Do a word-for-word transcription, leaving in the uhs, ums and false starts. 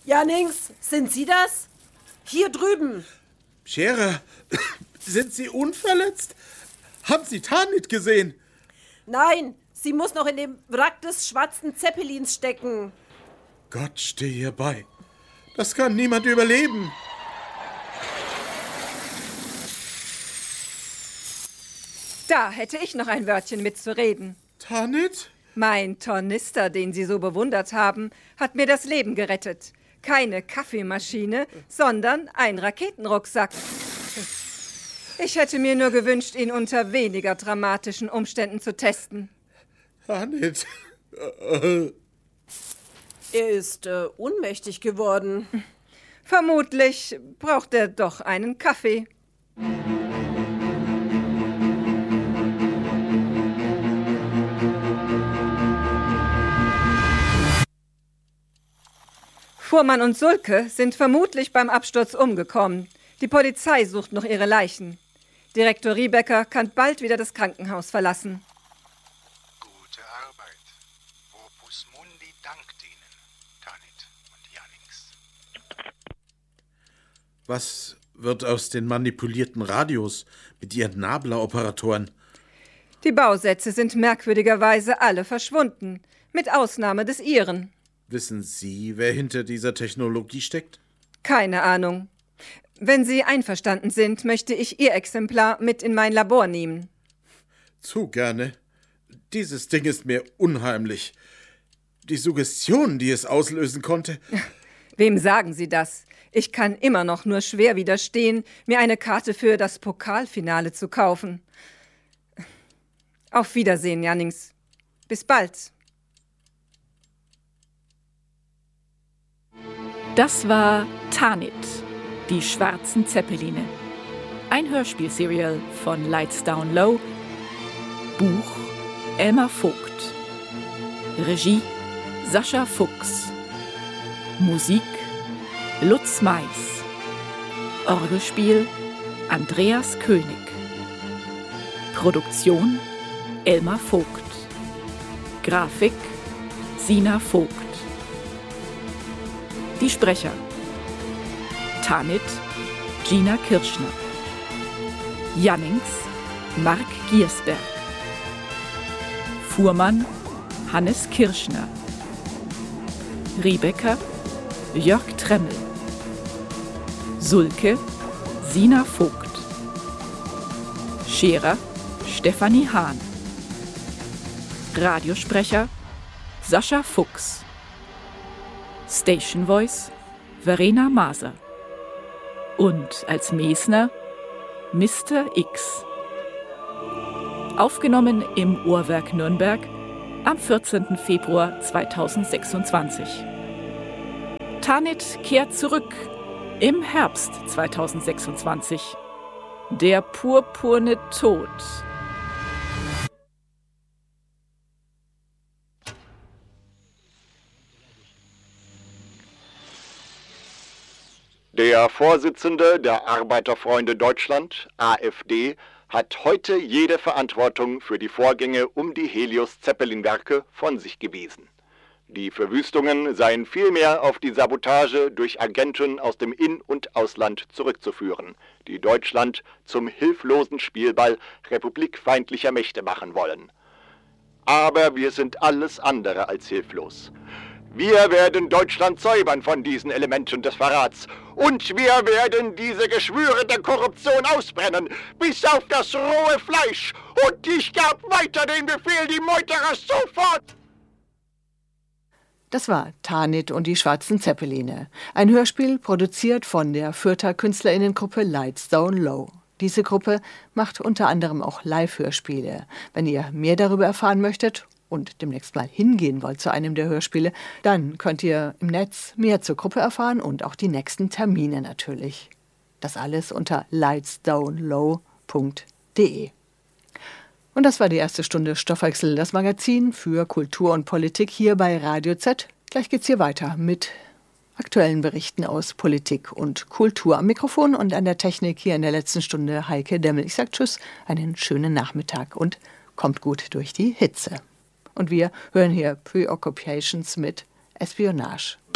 Jannings, sind Sie das? Hier drüben. Scherer, sind Sie unverletzt? Haben Sie Tanit gesehen? Nein, sie muss noch in dem Wrack des schwarzen Zeppelins stecken. Gott stehe ihr bei. Das kann niemand überleben. Da hätte ich noch ein Wörtchen mitzureden. Tanit? Mein Tornister, den Sie so bewundert haben, hat mir das Leben gerettet. Keine Kaffeemaschine, sondern ein Raketenrucksack. Ich hätte mir nur gewünscht, ihn unter weniger dramatischen Umständen zu testen. Tanit. Er ist äh, ohnmächtig geworden. Vermutlich braucht er doch einen Kaffee. Fuhrmann und Sulke sind vermutlich beim Absturz umgekommen. Die Polizei sucht noch ihre Leichen. Direktor Riebecker kann bald wieder das Krankenhaus verlassen. Gute Arbeit. Opus Mundi dankt Ihnen, Tanit und Jannings. Was wird aus den manipulierten Radios mit ihren Nabla-Operatoren? Die Bausätze sind merkwürdigerweise alle verschwunden, mit Ausnahme des Ihren. Wissen Sie, wer hinter dieser Technologie steckt? Keine Ahnung. Wenn Sie einverstanden sind, möchte ich Ihr Exemplar mit in mein Labor nehmen. Zu gerne. Dieses Ding ist mir unheimlich. Die Suggestion, die es auslösen konnte. Wem sagen Sie das? Ich kann immer noch nur schwer widerstehen, mir eine Karte für das Pokalfinale zu kaufen. Auf Wiedersehen, Jannings. Bis bald. Das war Tanit, die schwarzen Zeppeline. Ein Hörspielserial von Lights Down Low. Buch Elmar Vogt. Regie Sascha Fuchs. Musik Lutz Mais. Orgelspiel Andreas König. Produktion Elmar Vogt. Grafik Sina Vogt. Die Sprecher: Tanit Gina Kirschner, Jannings Marc Giersberg, Fuhrmann Hannes Kirschner, Riebecker Jörg Tremmel, Sulke Sina Vogt, Scherer Stefanie Hahn, Radiosprecher Sascha Fuchs, Station Voice Verena Maser und als Mesner Mister X. Aufgenommen im Uhrwerk Nürnberg am vierzehnten Februar zweitausendsechsundzwanzig. Tanit kehrt zurück im Herbst zweitausendsechsundzwanzig. Der purpurne Tod. Der Vorsitzende der Arbeiterfreunde Deutschland, A f D, hat heute jede Verantwortung für die Vorgänge um die Helios-Zeppelin-Werke von sich gewiesen. Die Verwüstungen seien vielmehr auf die Sabotage durch Agenten aus dem In- und Ausland zurückzuführen, die Deutschland zum hilflosen Spielball republikfeindlicher Mächte machen wollen. Aber wir sind alles andere als hilflos. Wir werden Deutschland säubern von diesen Elementen des Verrats. Und wir werden diese Geschwüre der Korruption ausbrennen, bis auf das rohe Fleisch. Und ich gab weiter den Befehl, die Meuterer sofort... Das war Tanit und die schwarzen Zeppeline. Ein Hörspiel produziert von der Fürther KünstlerInnengruppe Lights Down Low. Diese Gruppe macht unter anderem auch Live-Hörspiele. Wenn ihr mehr darüber erfahren möchtet und demnächst mal hingehen wollt zu einem der Hörspiele, dann könnt ihr im Netz mehr zur Gruppe erfahren und auch die nächsten Termine natürlich. Das alles unter lights down low punkt de. Und das war die erste Stunde Stoffwechsel, das Magazin für Kultur und Politik hier bei Radio Z. Gleich geht's hier weiter mit aktuellen Berichten aus Politik und Kultur. Am Mikrofon und an der Technik hier in der letzten Stunde Heike Demmel. Ich sage Tschüss, einen schönen Nachmittag und kommt gut durch die Hitze. Und wir hören hier Preoccupations mit Espionage.